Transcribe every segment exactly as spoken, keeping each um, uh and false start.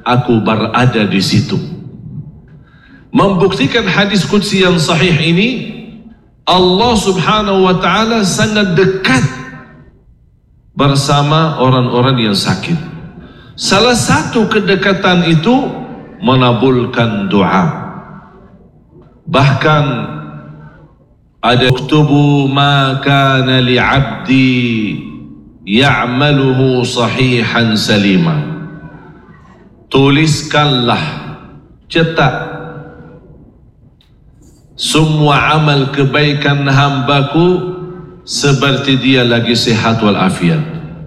aku berada di situ. Membuktikan hadis qudsi yang sahih ini, Allah subhanahu wa ta'ala sangat dekat bersama orang-orang yang sakit. Salah satu kedekatan itu menabulkan doa. Bahkan ada uktubu ma kana li'abdi ya'maluhu sahihan salima. Tuliskanlah, cetak semua amal kebaikan hambaku seperti dia lagi sehat walafiat.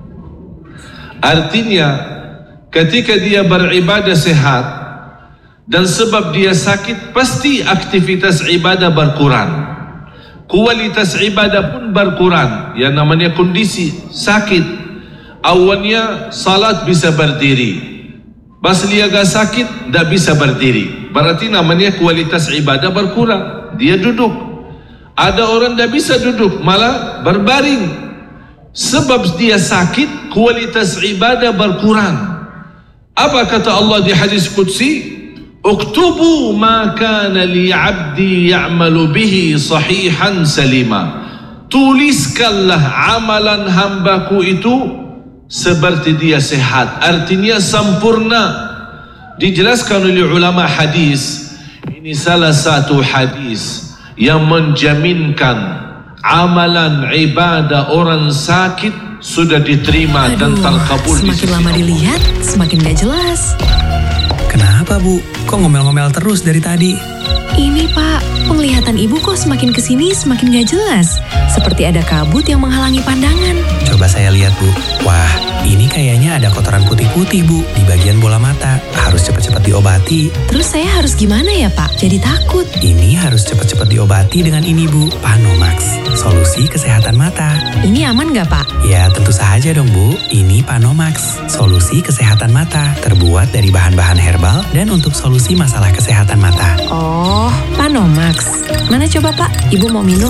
Artinya ketika dia beribadah sehat dan sebab dia sakit, pasti aktivitas ibadah berkurang, kualitas ibadah pun berkurang. Yang namanya kondisi sakit, awalnya salat bisa berdiri, pas dia agak sakit tidak bisa berdiri, berarti namanya kualitas ibadah berkurang. Dia duduk. Ada orang tidak bisa duduk, malah berbaring. Sebab dia sakit, kualitas ibadah berkurang. Apa kata Allah di hadis qudsi? Uktubu ma kana li 'abdi ya'malu bihi sahihan salima. Tuliskanlah amalan hambaku itu seperti dia sehat, artinya sempurna. Dijelaskan oleh ulama hadis, ini salah satu hadis yang menjaminkan amalan ibadah orang sakit sudah diterima. Aduh, dan terkabul. Semakin lama dilihat, semakin gak jelas. Kenapa Bu? Kok ngomel-ngomel terus dari tadi? Ini Pak, penglihatan Ibu kok semakin kesini semakin gak jelas. Seperti ada kabut yang menghalangi pandangan. Coba saya lihat Bu. Wah, ini kayaknya ada kotoran putih-putih Bu di bagian bola mata. Harus cepat-cepat diobati. Terus saya harus gimana ya Pak? Jadi takut. Ini harus cepat-cepat diobati dengan ini Bu, Panomax, solusi kesehatan mata. Ini aman gak Pak? Ya tentu saja dong Bu. Ini Panomax, solusi kesehatan mata. Terbuat dari bahan-bahan herbal dan untuk solusi masalah kesehatan mata. Oh, Panomax. Mana coba Pak? Ibu mau minum.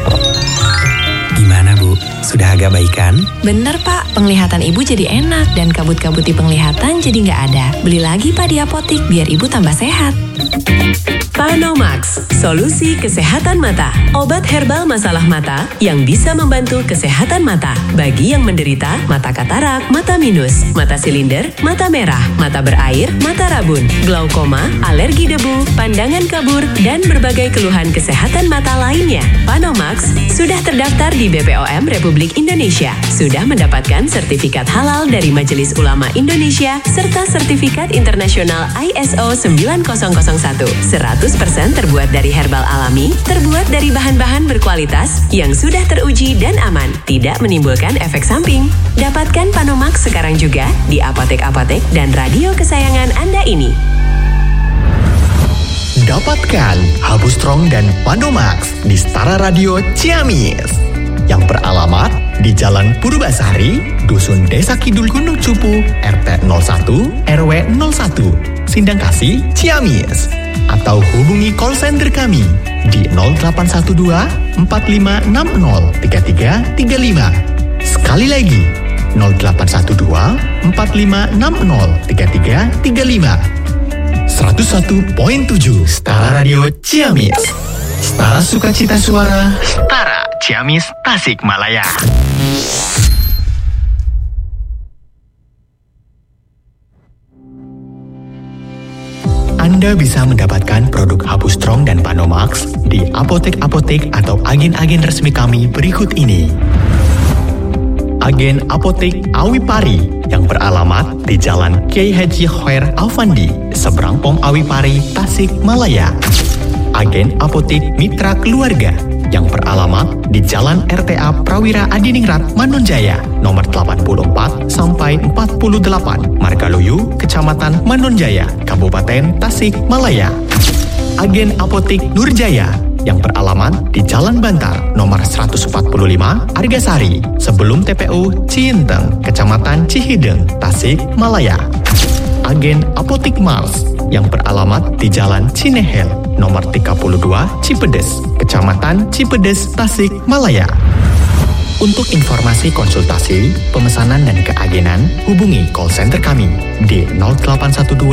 Gimana Bu? Sudah agak baikan? Bener Pak, penglihatan Ibu jadi enak dan kabut-kabut di penglihatan jadi nggak ada. Beli lagi Pak di apotik biar Ibu tambah sehat. Panomax, solusi kesehatan mata. Obat herbal masalah mata yang bisa membantu kesehatan mata bagi yang menderita mata katarak, mata minus, mata silinder, mata merah, mata berair, mata rabun, glaukoma, alergi debu, pandangan kabur, dan berbagai keluhan kesehatan mata lainnya. Panomax sudah terdaftar di B P O M Republik Indonesia, sudah mendapatkan sertifikat halal dari Majelis Ulama Indonesia, serta sertifikat internasional I S O sembilan nol nol satu. seratus persen terbuat dari herbal alami, terbuat dari bahan-bahan berkualitas yang sudah teruji dan aman, tidak menimbulkan efek samping. Dapatkan Panomax sekarang juga di apotek-apotek dan radio kesayangan Anda ini. Dapatkan Habu Strong dan Panomax di Setara Radio Ciamis yang beralamat di Jalan Purbasari, Dusun Desa Kidul Gunung Cupu, R T nol satu, R W nol satu, Sindangkasih, Ciamis. Atau hubungi call center kami di nol delapan satu dua, empat lima enam nol, tiga tiga tiga lima. Sekali lagi, nol delapan satu dua, empat lima enam nol, tiga tiga tiga lima. seratus satu koma tujuh Setara Radio Ciamis. Setara Sukacita Suara. Setara Ciamis Tasikmalaya. Anda bisa mendapatkan produk Habu Strong dan Panomax di apotek-apotek atau agen-agen resmi kami berikut ini. Agen Apotek Awi Pari yang beralamat di Jalan Kiai Haji Khair Alfandi, seberang Pom Awi Pari, Tasikmalaya. Agen Apotek Mitra Keluarga yang beralamat di Jalan R T A Prawira Adiningrat Manonjaya, nomor delapan puluh empat sampai empat puluh delapan, Margaluyu, Kecamatan Manonjaya, Kabupaten Tasikmalaya. Agen Apotek Nurjaya yang beralamat di Jalan Bantar, nomor seratus empat puluh lima, Argasari, sebelum T P U Ciinteng, Kecamatan Cihideng, Tasikmalaya. Agen Apotek Mals yang beralamat di Jalan Cinehel, nomor tiga puluh dua, Cipedes, Kecamatan Cipedes, Tasikmalaya. Untuk informasi konsultasi, pemesanan dan keagenan, hubungi call center kami di nol delapan satu dua